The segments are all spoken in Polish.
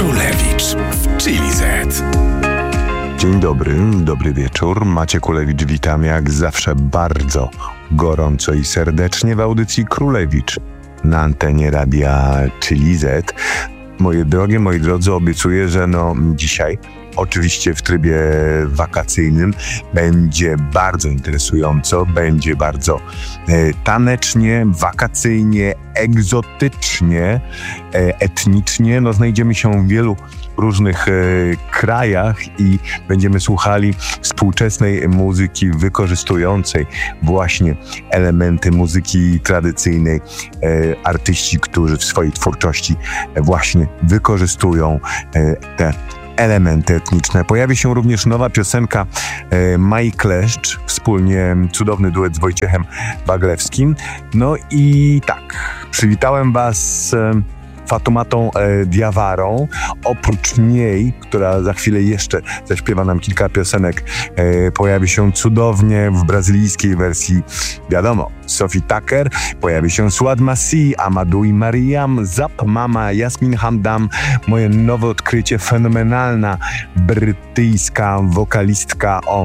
Królewicz w Chili Z. Dzień dobry, dobry wieczór. Maciek Kulewicz, witam jak zawsze bardzo gorąco i serdecznie w audycji Królewicz na antenie radia Chili Z. Moje drogie, moi drodzy, obiecuję, że dzisiaj oczywiście w trybie wakacyjnym będzie bardzo interesująco, będzie bardzo tanecznie, wakacyjnie, egzotycznie, etnicznie. Znajdziemy się w wielu różnych krajach i będziemy słuchali współczesnej muzyki wykorzystującej właśnie elementy muzyki tradycyjnej. Artyści, którzy w swojej twórczości właśnie wykorzystują te elementy etniczne. Pojawi się również nowa piosenka Mai Kleszcz, wspólnie cudowny duet z Wojciechem Waglewskim. I tak, przywitałem Was Fatomatą Diawarą. Oprócz niej, która za chwilę jeszcze zaśpiewa nam kilka piosenek, pojawi się cudownie w brazylijskiej wersji, wiadomo, Sophie Tucker, pojawi się Suad Masi, Amadou i Mariam, Zap Mama, Jasmin Hamdam, moje nowe odkrycie, fenomenalna brytyjska wokalistka o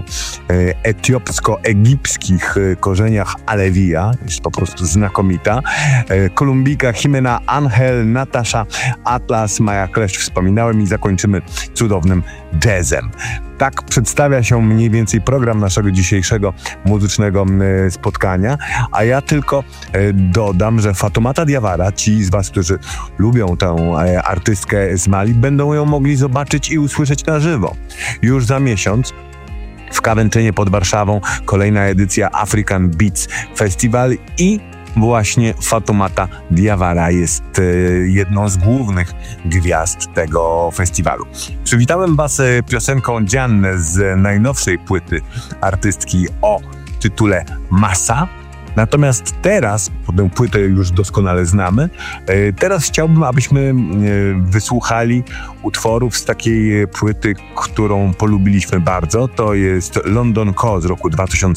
etiopsko-egipskich korzeniach Alevia, jest po prostu znakomita, Kolumbijka Jimena Angel, Natasza Atlas, Maja Kleszcz wspominałem i zakończymy cudownym jazzem. Tak przedstawia się mniej więcej program naszego dzisiejszego muzycznego spotkania, a ja tylko dodam, że Fatomata Diawara, ci z Was, którzy lubią tę artystkę z Mali, będą ją mogli zobaczyć i usłyszeć na żywo. Już za miesiąc w Kawęczynie pod Warszawą kolejna edycja African Beats Festival i właśnie Fatomata Diawara jest jedną z głównych gwiazd tego festiwalu. Przywitałem Was piosenką Dziannę z najnowszej płyty artystki o tytule Masa. Natomiast teraz, bo tę płytę już doskonale znamy, teraz chciałbym, abyśmy wysłuchali utworów z takiej płyty, którą polubiliśmy bardzo. To jest London Call z roku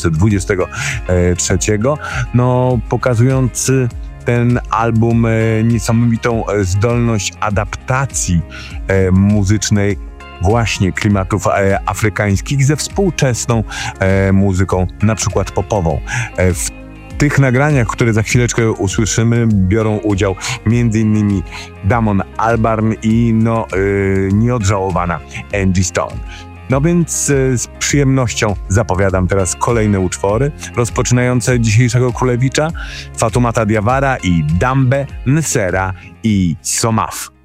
2023, pokazujący ten album niesamowitą zdolność adaptacji muzycznej właśnie klimatów afrykańskich ze współczesną muzyką, na przykład popową. W tych nagraniach, które za chwileczkę usłyszymy, biorą udział m.in. Damon Albarn i nieodżałowana Angie Stone. Więc z przyjemnością zapowiadam teraz kolejne utwory rozpoczynające dzisiejszego Królewicza. Fatomata Diawara i Dambe Nsera i Somaf.